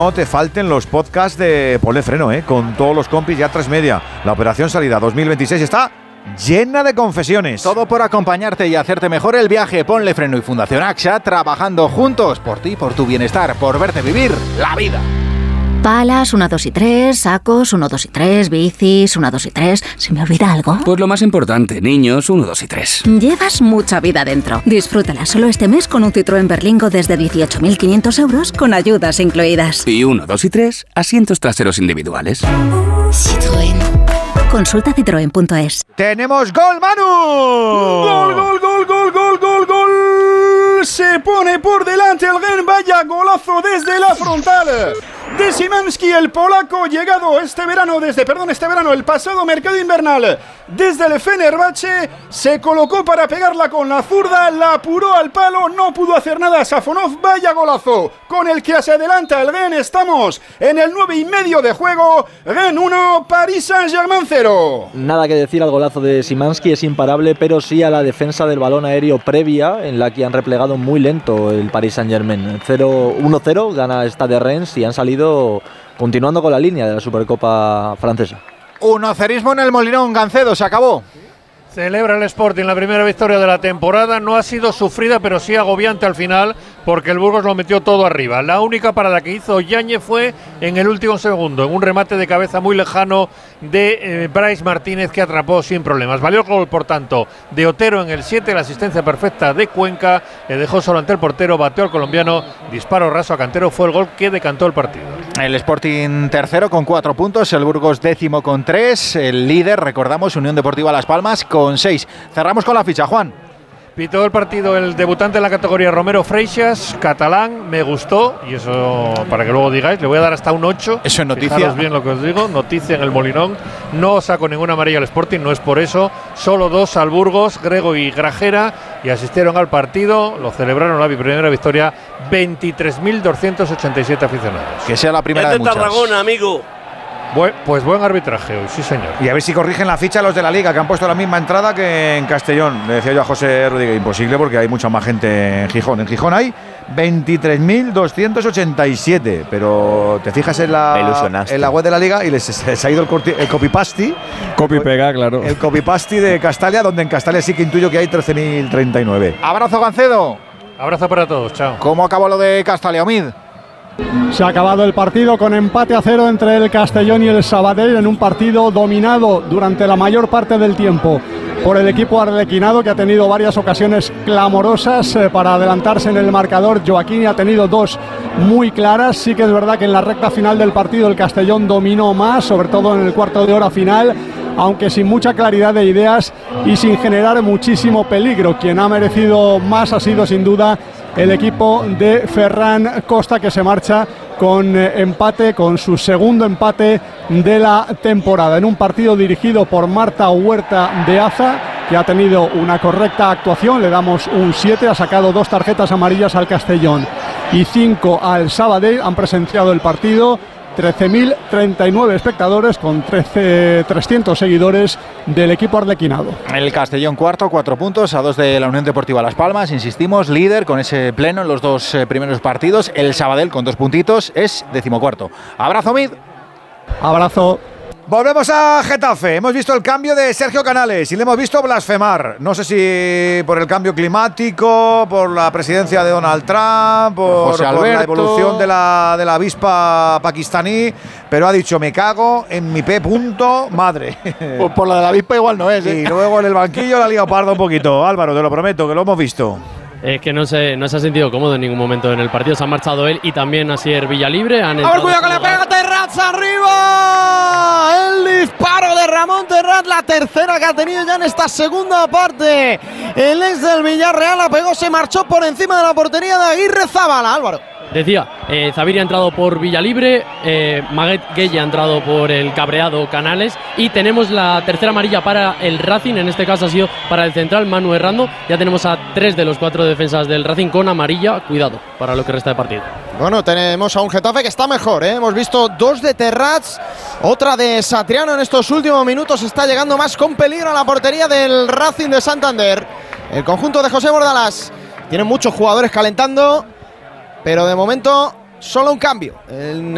No te falten los podcasts de Ponle Freno, con todos los compis ya 3:30. La operación salida 2026 está llena de confesiones. Todo por acompañarte y hacerte mejor el viaje. Ponle Freno y Fundación AXA trabajando juntos por ti, por tu bienestar, por verte vivir la vida. Palas, 1, 2 y 3, sacos, 1, 2 y 3, bicis, 1, 2 y 3. ¿Se me olvida algo? Pues lo más importante, niños, 1, 2 y 3. Llevas mucha vida dentro. Disfrútala solo este mes con un Citroën Berlingo desde 18.500 euros con ayudas incluidas. Y 1, 2 y 3, asientos traseros individuales. Citroën. Consulta citroen.es. ¡Tenemos gol, Manu! ¡Gol, gol, gol, gol, gol, gol, gol! Se pone por delante el Rennes, vaya golazo desde la frontal de Szymański, el polaco, llegado este verano, el pasado mercado invernal, desde el Fenerbahce, se colocó para pegarla con la zurda, la apuró al palo, no pudo hacer nada Safonov, vaya golazo, con el que se adelanta el Rennes. Estamos en el 9:30 de juego, Rennes 1, Paris Saint-Germain 0. Nada que decir al golazo de Szymański, es imparable, pero sí a la defensa del balón aéreo previa, en la que han replegado muy lento el Paris Saint-Germain. 1-0, gana Stade Rennes y han salido continuando con la línea de la Supercopa francesa. 1-0 en el Molinón, Gancedo, se acabó. Celebra el Sporting la primera victoria de la temporada. No ha sido sufrida, pero sí agobiante al final, porque el Burgos lo metió todo arriba. La única parada que hizo Yáñez fue en el último segundo, en un remate de cabeza muy lejano de Brais Martínez, que atrapó sin problemas. Valió el gol, por tanto, de Otero en el 7, la asistencia perfecta de Cuenca, le dejó solo ante el portero, bateó al colombiano, disparo raso a Cantero, fue el gol que decantó el partido. El Sporting tercero con 4 puntos, el Burgos décimo con 3, el líder, recordamos, Unión Deportiva Las Palmas con 6. Cerramos con la ficha, Juan. Pitó el partido el debutante en la categoría, Romero Freixas, catalán, me gustó, y eso para que luego digáis, le voy a dar hasta un 8. Eso es noticia. Fijaros bien lo que os digo, noticia en el Molinón. No sacó ninguna amarilla al Sporting, no es por eso, solo 2 al Burgos, Grego y Grajera, y asistieron al partido, lo celebraron la primera victoria, 23.287 aficionados. Que sea la primera de muchas. Tarragona, amigo. Pues buen arbitraje hoy, sí señor. Y a ver si corrigen la ficha los de la Liga, que han puesto la misma entrada que en Castellón. Le decía yo a José Rodríguez, imposible porque hay mucha más gente en Gijón. En Gijón hay 23.287, pero te fijas en la web de la Liga y se ha ido el copy-paste. Copy-pega, claro. El copy-paste de Castalia, donde en Castalia sí que intuyo que hay 13.039. Abrazo, Gancedo. Abrazo para todos, chao. ¿Cómo acabó lo de Castalia, Omid? Se ha acabado el partido con empate a 0 entre el Castellón y el Sabadell, en un partido dominado durante la mayor parte del tiempo por el equipo arlequinado, que ha tenido varias ocasiones clamorosas para adelantarse en el marcador. Joaquín ha tenido 2 muy claras. Sí que es verdad que en la recta final del partido el Castellón dominó más, sobre todo en el cuarto de hora final, aunque sin mucha claridad de ideas y sin generar muchísimo peligro. Quien ha merecido más ha sido sin duda el equipo de Ferran Costa, que se marcha con empate, con su segundo empate de la temporada, en un partido dirigido por Marta Huerta de Aza, que ha tenido una correcta actuación. Le damos un 7, ha sacado 2 tarjetas amarillas al Castellón y 5 al Sabadell. Han presenciado el partido 13.039 espectadores con 300 seguidores del equipo arlequinado. El Castellón cuarto, 4 puntos, a 2 de la Unión Deportiva Las Palmas, insistimos, líder con ese pleno en los 2 primeros partidos. El Sabadell con 2 puntitos es 14º. Abrazo, Mid. Abrazo. Volvemos a Getafe. Hemos visto el cambio de Sergio Canales y le hemos visto blasfemar. No sé si por el cambio climático, por la presidencia de Donald Trump, por la evolución de la avispa pakistaní, pero ha dicho: me cago en mi madre. Pues por la de la avispa igual no es, ¿eh? Y luego en el banquillo la ha liado parda un poquito. Álvaro, te lo prometo, que lo hemos visto. Es que no se ha sentido cómodo en ningún momento en el partido. Se ha marchado él y también Asier Villalibre. A ver, cuidado que le pega Terrats arriba. El disparo de Ramón Terrats, la tercera que ha tenido ya en esta segunda parte. El ex del Villarreal la pegó, se marchó por encima de la portería de Aguirre Zabala. Álvaro. Decía, Zaviri ha entrado por Villalibre, Maguet Gueye ha entrado por el cabreado Canales y tenemos la tercera amarilla para el Racing, en este caso ha sido para el central Manu Errando. Ya tenemos a 3 de los 4 defensas del Racing con amarilla, cuidado para lo que resta de partido. Bueno, tenemos a un Getafe que está mejor, ¿eh? Hemos visto 2 de Terrats, otra de Satriano en estos últimos minutos, está llegando más con peligro a la portería del Racing de Santander. El conjunto de José Bordalás tiene muchos jugadores calentando, pero de momento solo un cambio. En